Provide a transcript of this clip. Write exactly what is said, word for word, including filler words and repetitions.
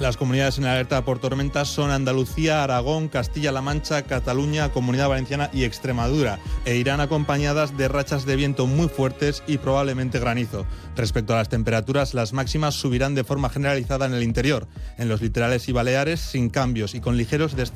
Las comunidades en alerta por tormentas son Andalucía, Aragón, Castilla-La Mancha, Cataluña, Comunidad Valenciana y Extremadura, e irán acompañadas de rachas de viento muy fuertes y probablemente granizo. Respecto a las temperaturas, las máximas subirán de forma generalizada en el interior. En los litorales y Baleares, sin cambios y con ligeros descensos